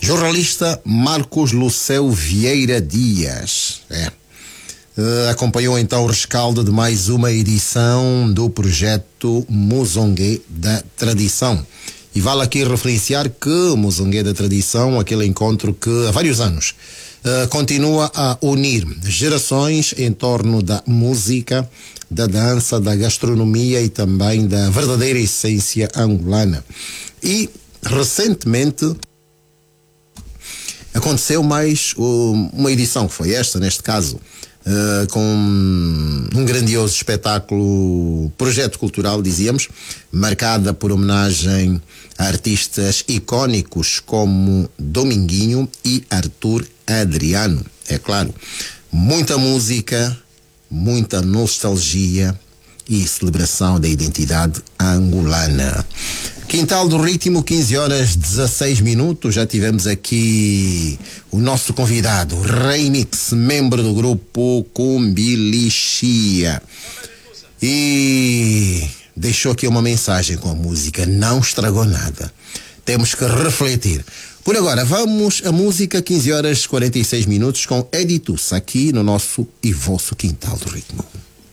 jornalista Marcos Luceu Vieira Dias. Acompanhou então o rescaldo de mais uma edição do projeto Muzongue da Tradição. E vale aqui referenciar que o Muzongue da Tradição, aquele encontro que há vários anos continua a unir gerações em torno da música, da dança, da gastronomia e também da verdadeira essência angolana. E recentemente aconteceu mais uma edição, que foi esta, neste caso, com um grandioso espetáculo, projeto cultural, dizíamos, marcada por homenagem a artistas icónicos como Dominguinho e Arthur Adriano. É claro, muita música, muita nostalgia e celebração da identidade angolana. Quintal do Ritmo, 15h16. Já tivemos aqui o nosso convidado, Remix, membro do grupo Cumbilichia. E deixou aqui uma mensagem com a música, não estragou nada. Temos que refletir. Por agora, vamos à música, 15h46, com Editus, aqui no nosso e vosso Quintal do Ritmo.